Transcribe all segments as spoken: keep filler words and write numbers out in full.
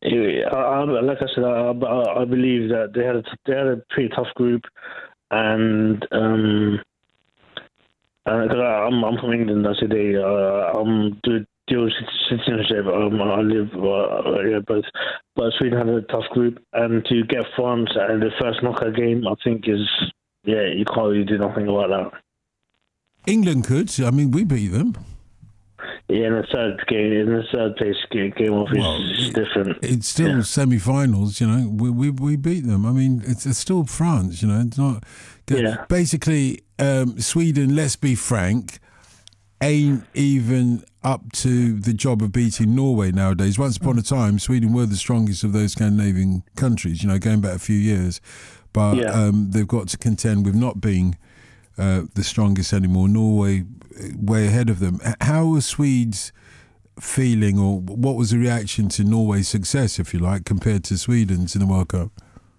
Anyway, I, I, like I said, I, I, I believe that they had a they had a pretty tough group, and um, uh, cause I, I'm I'm from England. I said they uh, I'm do dual citizenship. Um, I live uh, yeah, but but Sweden had a tough group, and to get France at the first knockout game, I think is yeah, you can't really do nothing about that. England could. I mean, we beat them. Yeah, in the third game, in the third place game, game off is well, it, different. It's still yeah. semi-finals, you know. We, we we beat them. I mean, it's, it's still France, you know. It's not. Yeah. Basically, um, Sweden. Let's be frank, ain't even up to the job of beating Norway nowadays. Once upon a time, Sweden were the strongest of those Scandinavian countries. You know, going back a few years, but yeah. um, they've got to contend with not being uh, the strongest anymore. Norway way ahead of them. How were Swedes feeling, or what was the reaction to Norway's success, if you like, compared to Sweden's in the World Cup?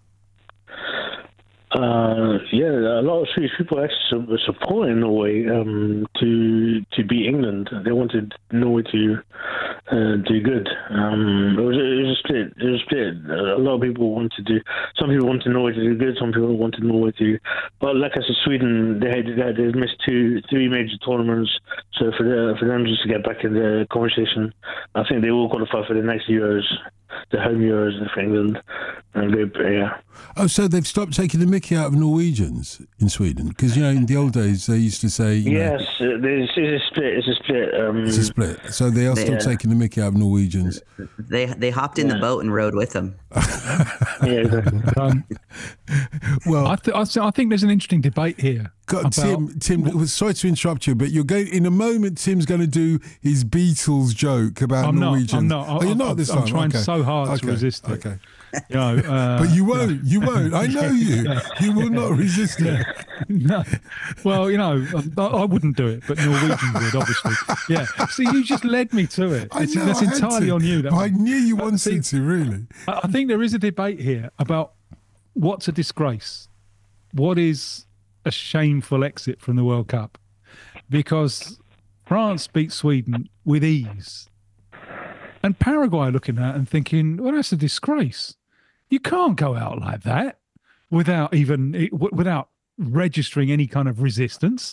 Uh, yeah, a lot of Swedish people actually were supporting Norway um, to to beat England. They wanted Norway to uh, do good. Um, it was it was a split. It was a split. A lot of people wanted to. Some people wanted Norway to do good. Some people wanted Norway to. But like I said, Sweden they had they missed two, three major tournaments. So for the, for them just to get back in the conversation, I think they will qualify for the next Euros, the home Euros for England. And they, yeah. Oh, so they've stopped taking the mickey out of Norwegians in Sweden? Because, you know, in the old days, they used to say... You yes, know, it's, it's a split. It's a split. Um, it's a split. So they are they, still uh, taking the mickey out of Norwegians. They they hopped in yeah. the boat and rowed with them. yeah, exactly. Um, well, I, th- I, th- I think there's an interesting debate here. God, about, Tim, Tim, sorry to interrupt you, but you're going in a moment. Tim's going to do his Beatles joke about I'm Norwegians. Not, I'm not. Oh, you're I'm, not this I'm time. I'm trying okay. so hard okay. to resist it. Okay. You know, uh, but you won't. You won't. I know you. You will not resist it. No. Well, you know, I, I wouldn't do it, but Norwegians would, obviously. Yeah. See, you just led me to it. I It's, know, that's I had entirely to. on you. That I one. knew you But wanted see, to, really. I, I think there is a debate here about what's a disgrace. What is a shameful exit from the World Cup? Because France beat Sweden with ease. And Paraguay looking at it and thinking, well, that's a disgrace. You can't go out like that without even without registering any kind of resistance.